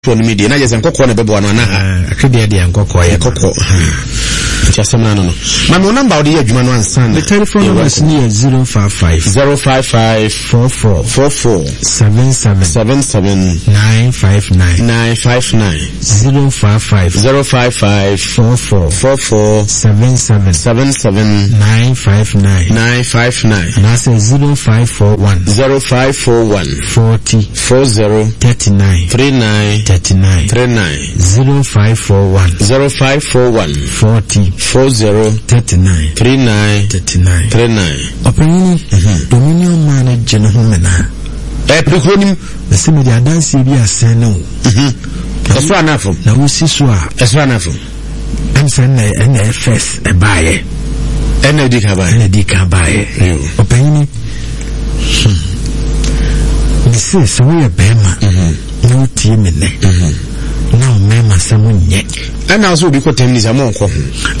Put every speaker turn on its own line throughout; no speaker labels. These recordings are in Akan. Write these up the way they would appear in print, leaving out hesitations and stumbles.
for the media na je nkoko na bebo na
akede de nkoko ye
nkoko Chasema no. My number of the adwuma no ansan.
The telephone number is 055
44
77 959 055
44
77 959
and
I say 0541 40 39
0541 40 39
Opinion Dominion manage no homena.
Preconim
the same the dance be a seno.
That's why enough.
Now we see so
that's why enough.
I'm saying and first a buyer.
And I did buy.
Opinion. This is so we a bema. No team in there. Now mema someone yet.
And also because 10 minutes among
but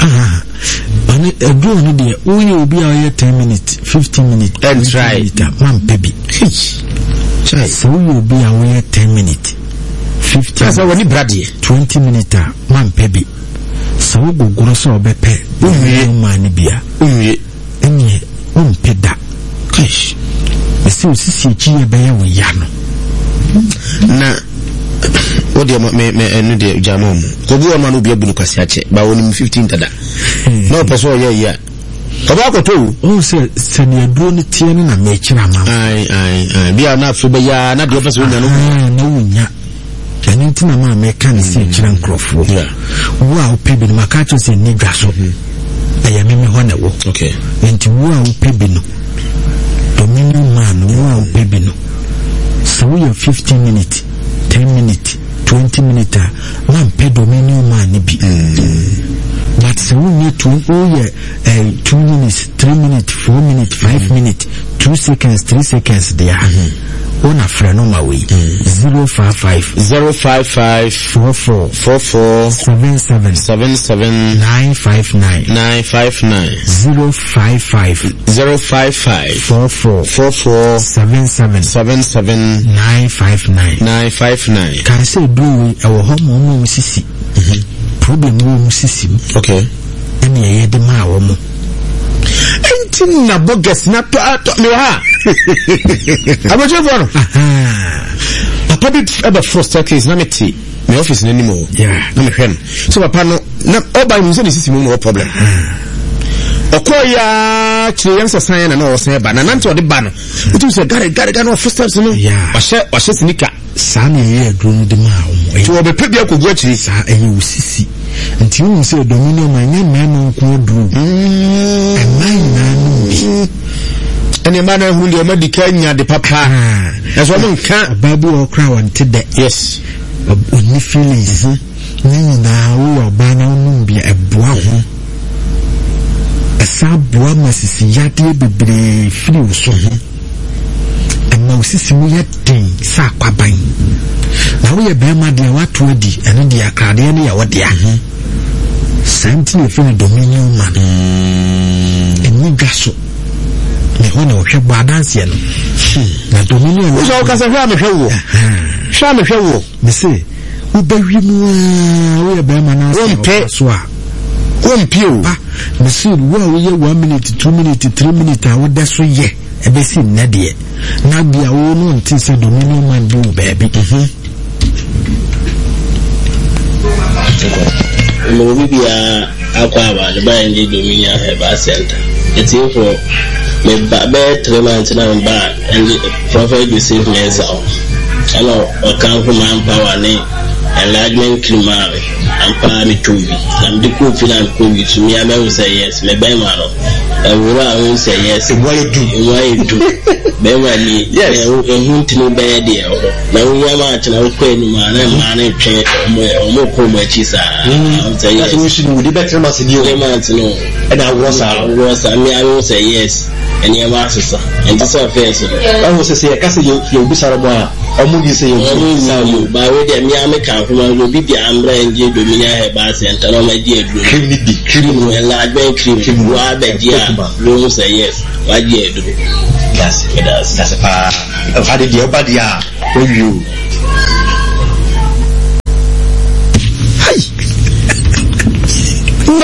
a do no dear will be our 10 minutes 15 minutes
and try
man baby so will be our 10 minutes 15
that's already brady
20 minutes man baby so we go gross or bepe man bia enye peda gosh me see chi e be yano
na what do me the jamom kobu on manu bia bunu kwasi ache ba woni 15 tada no person yeah oba ko to
o se ne aduro ne tie ne na me kira ma
ai bia na afu be ya na de person nya no
na wunya eni tina ma me kan se kira nkrofo wo a opebi no maka cho se ni dwa so aya me ho na wo
okay
enti wo a opebi no dominion man wo a opebi no so we 15 minutes 10 minutes 20 minutes man pay dominion man bi but so we need to 2 minutes 3 minutes 4 minutes 5 minutes 2 seconds 3 seconds there on a friend on my way 055 44 77 959 055 44 77 959 can I say do our home sisi problem room sisi
okay
and ye de ma wo mo
entin na bogus na to me ha aboje bono papa did ever first case na meti my office na anymore na me hwem so papa no na oba mu so sisi mu no problem okoya chire sasan na no se ba na nanti ode ba no it was a gare no first steps no wahye sinika
sana ye aduru de ma wo
to obepe bia kogu achiri
sa eyi usisi nti wo se dominion man nya man no ko duru man na no bi
ene man na hu de ma dikanya de papa eso mo nka
babu okra wante de
yes
oni feelings ni na wo ba na no bi eboa ho esa boa masisi yade bebre firi wo so na usisi mu yɛden sa kwaban na wo yɛ bɛma de wato adi ɛne de akrade ne ya wode santi ne fi dominion man eni gaso ne ho na ohwɛ bɔ adanse no na dominion
wo so ka sa hwa me hwɛ wo
me se wo bawi mu wo yɛ bɛma na so a
kompio
me se wo a wo yɛ 1 minute 2 minute 3 minute a wo da so yɛ ebesi nnade na bia wo no nti se dominion man do baby
mo bibia akwa ba le ba nje dominion heba center it's here for me ba 3 months na ba and prophet receive me so hello o kan ko man power ni enlargement climate ampa mi tubi am de ko filan ko wi to me am say yes me ben ma no I will say yes.
Why do?
Beverly, yes, and who to know bad deal. Now we are much now queen man and train more comachisa. I'm saying yes, we should do better months in your months. No, and I was I will say yes, and your master, and this affairs. I was say, I can't say you'll be Sarabah. I'm going to say you, by way that me, I'm a count from will be the Ambra and J. Dominia Bass and Tanoma dear cream and large bank cream, Rome say yes. What do you do? That's a how did your body are?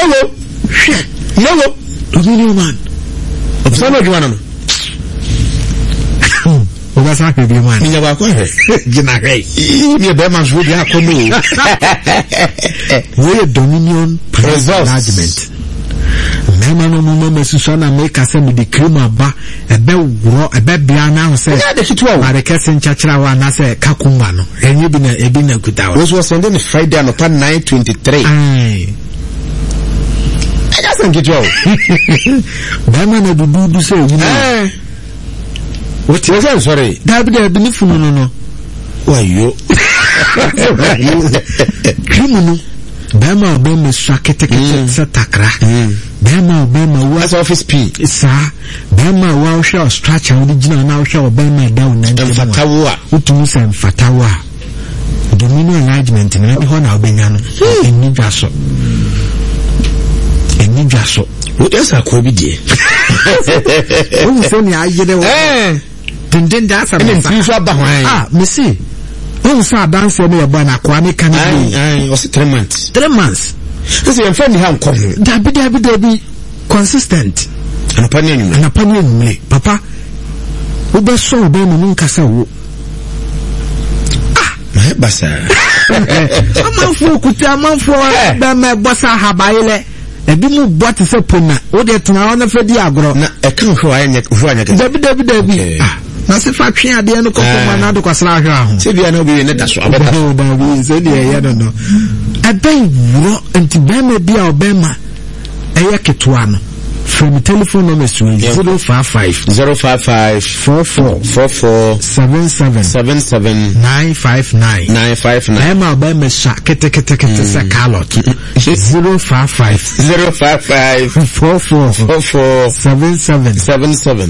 No.
Dominion man.
Obsano Juana.
Obasa ke bi man.
Minya ba ko he.
Gina hey.
Me be man so bi akono.
We Dominion management. Mema no mo mesuso na make ase me de cream aba ebe woro ebe bia na ho se
ya de kitwa
ma de kese nchachira wa na se kakumba no enye bi na ebi na kuta
was sending Friday on 9:23
ai
I just kitwa
mema na dudu se yi na
what you say sorry
da bi ni funu no
wayo
cream no bema obema swakete kete takra bema obema wa
as office p
sa bema wa show structure original na show obema down na
mfatawa
utumu se mfatawa Dominion management na bi ho na obenya no eni dwaso
what else akobi die
o se ni ayede wo dindin da asa
eni fi so aba hwan
mesi o sa dance me yeba na kwa ne kan
ai was 3 months this your friend han come
dabi consistent
anapani
anyumle papa wo be so be mu nkasa wo
my basa
amanfo kuta amanfo be me bosa habaile ebi mu bot se pona wo de tena ona fedi agro
na e kan hwa anya
dabi na se fa twen ade no kokko ma na do kwasra ahwa ho
se bia na obi ne da so abeta
dabi se de ye no abai wuro anti bema bia obema eye ketwa no from telephone number 055 44 77 959 Emma obema sha kete sa carrot 055 44 77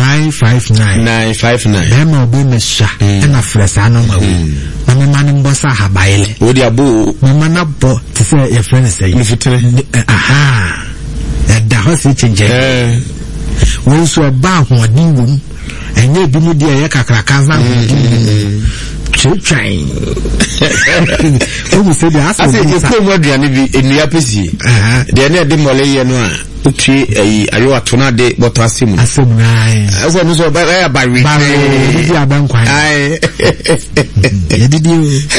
959 Emma obema sha na fresa no ma na me man mbosa habaile
odi abo
me man abo to say your friend say
you fitre
aha da hosi chenje won so ba hoodin wom enye bi mu dia ye kakraka za hoodin chechan o mu se dia asa
je ko mo aduane bi enua pesi de ne de mole ye no a utwi ayo atona de boto asemu
nai
asa no so ba ya ba wi
di aban kwan
ai
ye didi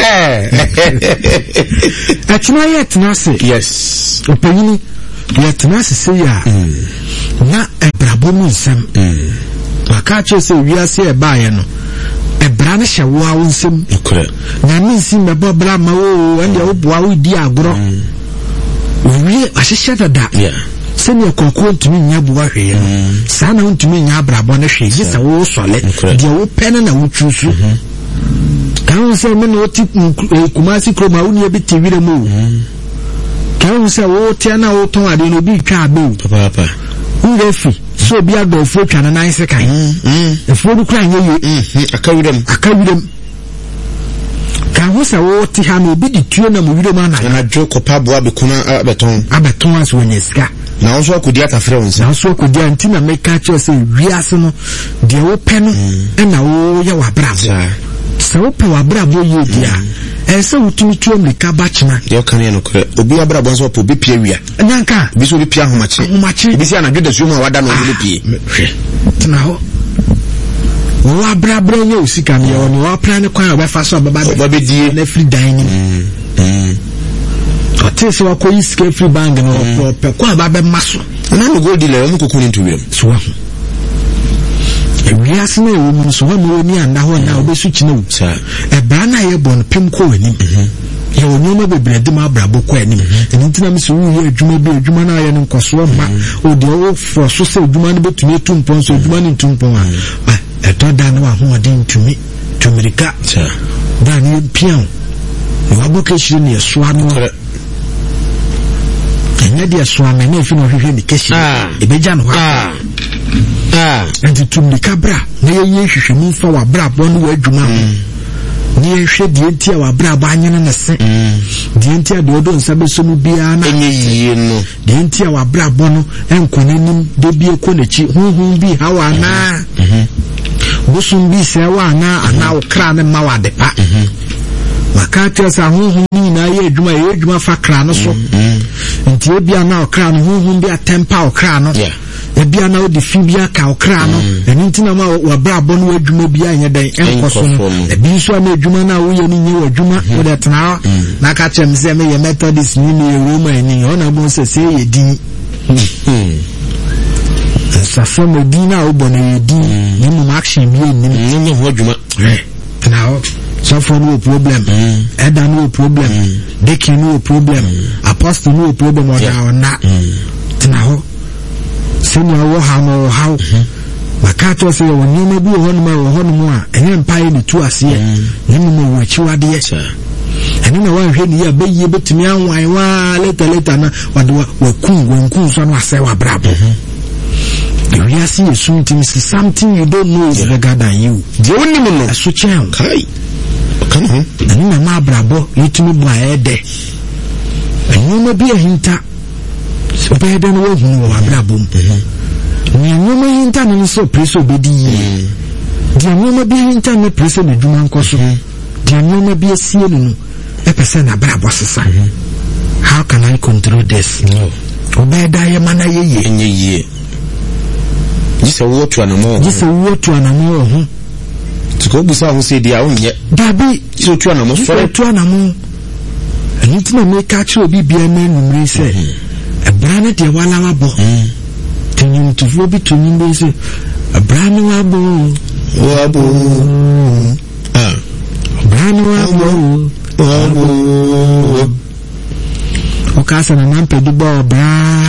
atuna ye tena se
yes
opanyini yetna sese ya na ebrabo mu nsem maka che se wiase e baaye no ebra ne hyewo a wonsem na nsi mebo bra ma wo ande wo boa wo di agoro wi ahyehyɛ dada se ne kokko ntumi nya boa hwe sa na ntumi nya abrabo ne hwe yi sa wo sole de wo pene na wo twusu kan se me no tip kumasi kroma wo ne bi tiwire mu kan se wo tia na wo ton ade no bi twa abe
papa
urefi so bi agbo fo twa na nan se kan efo du kran ye
akawidem
kan wo se wo ti ha no bi di tuo na mo wido ma na
joko pabo abekuna
abeton aso nyeska
na wo so akodi atafre won
na so akodi anti na meka che se wiase no de wo pe no na wo ye wa bravo se wo pe wa bravo ye dia ese utumi tuo mlika bachina
de kan ye no kre obi abrabo nso po bi pia wia
nyanka
bi so bi pia homache bi si anadwo da sumu awada no bi pie
tena ho wa brabra nye usika ne yo no wa plan ne kwan obefa so baba
die
na free dining atese wa ko iske free bang no pe kwa baba maso
na no go dealer no kokuni ntuwem
so wa wiase na ewo mu so wa mo ni anda ho na obesu kina wu ebra na ye bon pem ko wani ye onyo bebre de ma brabo ko ani ntina mi so wu ye adwuma na ye nkoso ma o de o fo so se adwuma no betumi etumpon so adwuma no ntumpon a eto da na ho ade ntumi tumirika da ni pian no aboke shiri ne so ano enya dia so ama na efi no hwehwe ni keshi ebeja no ha anti tumirika bra na ye hwehwe mu fa wa bra bo no wa adwuma ni ehwe die ntia wa bra ba anyene ne se die ntia de odo nsa be so mu bia na
enye yiye no
die ntia wa bra bo no enkonanim de bi ekonachi hunhun bi hawa na busum bi se wa na ana okra ne ma wa de pa makatwa sa honhom ni na ye adwuma fa kra no so nti ebia na okra no honhom bi atempa okra no ebia na odi fi bia ka okra no eni ntina ma wa bra bo no adwuma bia nya dan enkoso no ebi so na adwuma na wo ye ni nye adwuma wo de tena na ka chem se me ye methodist ni ni Roma ni ona bo se ye din sa from dina obono ye din ni mu action bi ni ho adwuma now so for no problem Eda no problem Deki no problem Apostle no problem or na tinaho senior wo how makato say won nyoma bi ho no mu a enye mpae ni tu ase ni mu wo chiwade ye eni na wan hwe ni ya beye betumi anwan wa later na wade wa kun so no ase wa brabo. You are seeing something you don't know is bigger than you. The only one so child kai come on and na brabo yitumi bo aede anyoma bi ahinta so be den wo hu wa brabo ni anyoma hinta no so preso bedi di anyoma bi hinta no preso na dwuma nkoso di anyoma bi asie no e pese na brabo sesa. How can I control this? No obeda ye mana ye Jisa wotu anamo ho tuko busa ho se dia onye dabi so tu anamo so tu anamo aniti na me ka chi obi bia na numre se ebra na de wala wabo tinyim tufu bi tunyim be se ebra na wabo ebra na wabo okasa na nampe dubo bra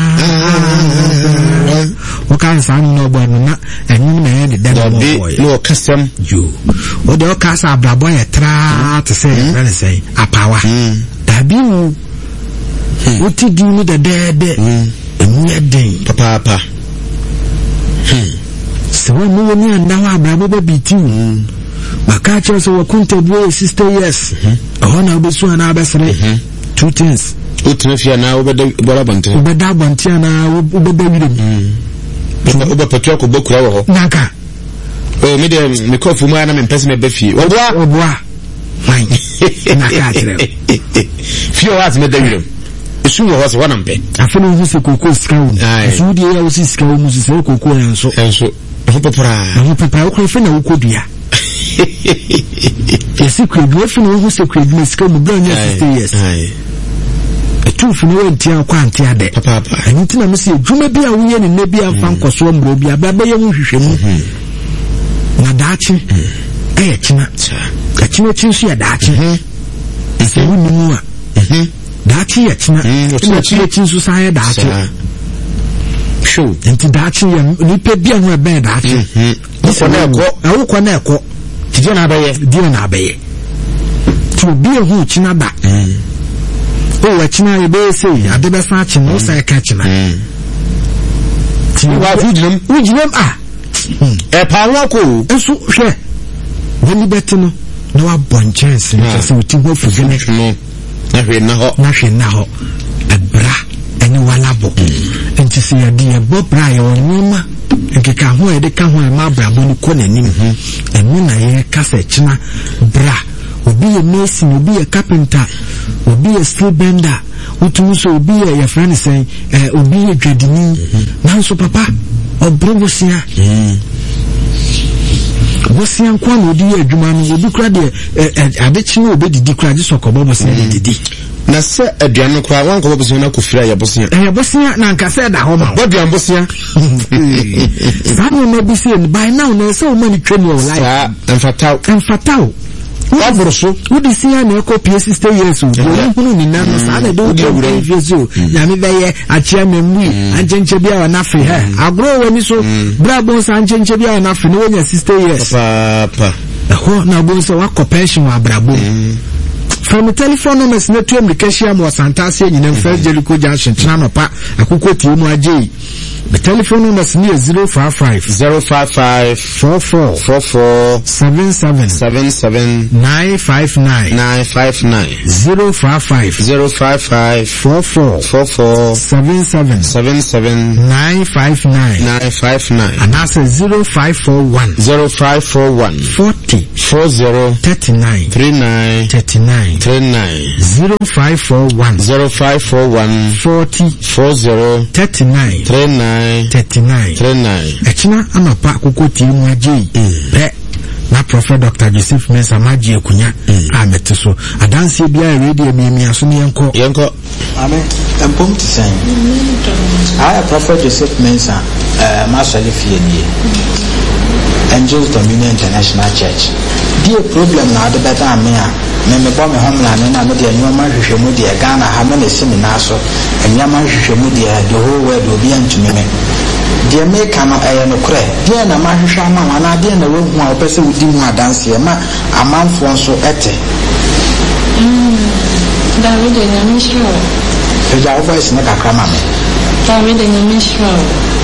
okasa no bo no na enyim na ye de boy
no kasam
yo o de okasa abrabo ye tra to say really say apawa dabi mu oti di mu de emu ye den
papa
so we ni anda wa abrabo ba biti maka che so wakunte boy sister yes ona obesu na abesere two things
utnafia na obeda borabante
na obeda wirem
oba patwa ko bokura wo ho
naka
me de me kofu ma na me pese me ba fie
oboa fine naka atre
fie wa me da wirem esu wo ho se wana mpe
afunu hu se kokko skawo esu de ya wo se skawo mu se kokko enso
ho popra
ko fe na wo kodua esi kodua fe na wo se kodua skawo mu bra nya 60 years tufu no entia kwanti ade
papa
anti na mesi adwuma bi a wo ye ne nabi amfa nkoso mbro bi aba ye wo hwehwemu na daachi kachina chinsu ya daachi ese wuni mu a daachi ya china ina chinsu sa ya daachi
show
enti daachi ya nipa bi a ho ebe daachi ko na eko tije na abaye to bi a ho china da o wachina ebe say adebe sa china o say ka china ti wa ujinem e pa wa ko enso hwe woni betino na wa bon chance ni se uti ho fugene
na hwe na ho ebra eni wala bo enti se ya die bo bra ye onima nkeka ho e de ka ho e ma bra bo ni ko nanim enu na ye ka se china bra obi ye mason, obi ye carpenter, obi ye steel bender, utuso obi ye friend say obi ye dwadini nanso papa obrobosia bosia kwa no di adwuma no obi kura de adechi no obedidi kura de sokobo bosia didi na se aduano kura wan ko bosia na kofira ya bosia na nka se da ho ma boduan bosia sanu no bi se by now na se o mani train your life emfatao wabroso udi sia na ko PS stay years o hunu ni na no sa na do udi yesu ya me beye achia memui anjenche bia na afi he agro wani so brabo sa anjenche bia na afi no nya sister years papa ho na bo so wa pension wa brabo from the telephone numbers na tuem de kashia mo santase nyina First Jericho Junction tena no pa akoko tie mu age
The telephone number is 055 44 77 959 055 44 77 959 and that's 0541 40 39 39 0541 40 39 39 Echina amapa kokoti mu aji pe na Prophet Dr. Joseph Mensah maji ekunya ameteso adanse bia radio mi aso ne yenko
amen empom tsen Prophet Joseph Mensah masali fie die Angels Dominion International Church die problem na de beta amia me bo me homeland na me de nyoma hwehwemu de Ghana ha me ne seminar so nyama hwehwemu de the whole world obi antumi me de me kano no kre de na ma hwehwa ama wana de na we hu a opese wudi mu adanse ma amanfo nso ete
David nyame show
eja voice na kakra ma me
David nyame show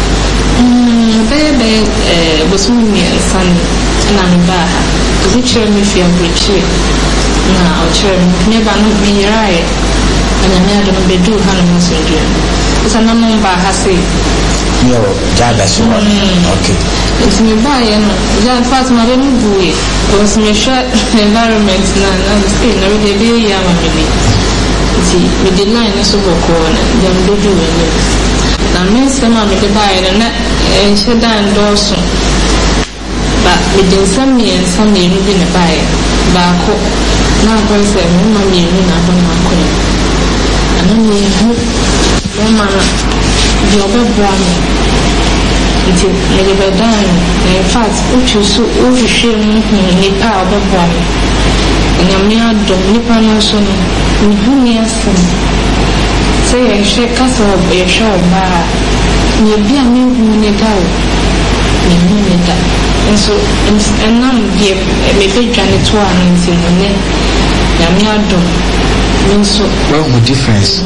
bebe bosumi san na mba to chere me fi ambrichi na o chere me ba no bi rai ana me ado be do ha no so do so na mo ba ha se
yo jaga so okay
it's me ba ye no ja fast ma be mu buwe because me share environment na stay na we dey ya ma me see me the line so go ko na dem do do we na me se ma me dey ba ye na enche dan doso ba me dey some me no bi na ba ye ba ko na ko se me ma me ni na ba na ko ana me hu mo ma na di obebra me nti me dey ba dan in fact o chusu o hwehwe mu ni pa obebra me nyame adom nipa no so no ni hu ni asem se ye hwe kasa ye hwe ba ni bia me hu ni dawo ni hu ni da so enam die me be dwane to ananti no ne nyame adom so
well no difference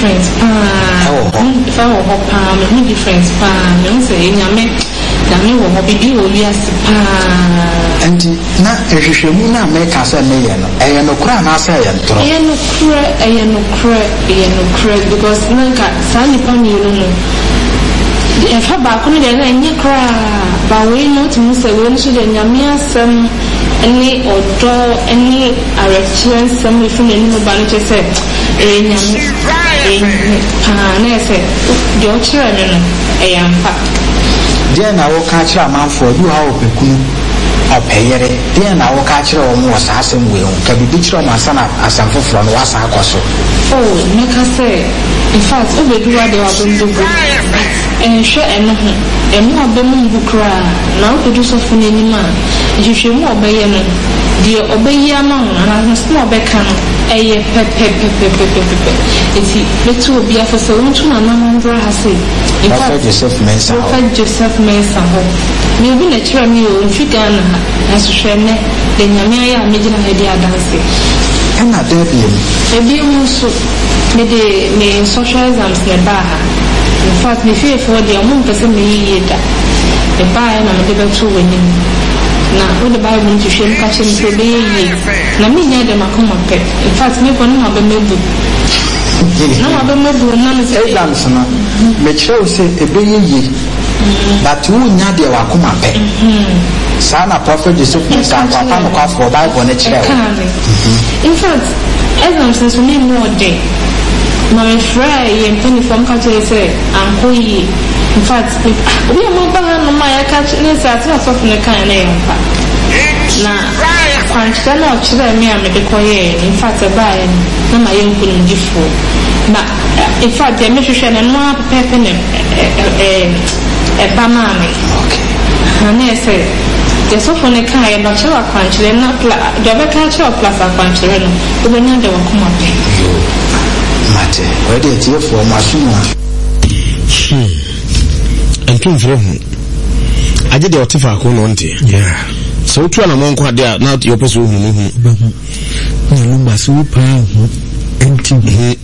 difference me say nyame wo hobidi o lias
anti na ehwehwemu na make say me ye no eye no kura na say ye ntro
eye no kura because nanka sani pa mi no if ba ko ne na enye kura ba we no to say we no so de nyame asem any odo any arrestment some if any no ba no say nyame na say de o kira no e ampa
dia na wo ka kira manfo du ha opekunu opeyere dia na wo ka kira wo mo wasasem we ho ka bibi kira mo asana asamfoforo no wasa akoso
make us say in fact obedu wa de wa bondo hwe eno abemu bukra na obedu so fune ni ma hwehwe mu obeye no de obeyi ama ho na na so obeka no eye pepe eti betu obi afose wontu na namandra ha say in fact
Joseph
Mensah ho me bi na kira mi o mfika na ha asohwe ne de nyame aye amegina ha di adanse
ana
ebi mu so me social exams ne ba ha in fact me feel for the amount person me yeda e ba na me de betu wani na o de Bible nti hwem ka che me be yi na me nya de makoma pe in fact me ko na be mebu na me say
exams na me kire o say e be yi but who nya de wakoma pe sana Prophet Joseph Mensah papa no kwa for Bible ne kire
in fact exams so me more day na me fry and penny from culture say ankoyi in fact we am ba no ma ya catch ne say ati so fune kan na yampa na kwancha na ochire me am de koye in fact ba ya na ma yenku ni gifo na in fact me hwehwe na no pepe ne ba ma me okay na say the so fune kan ya ba chewa kwancha na de ba kan chewa plus kwancha no obenya de wakoma pe
mate wede tie for masuma
antum fere hu aje de otifa ko no nte so tu na monko ade na yo peso hu hu
na lumba so pa hu enti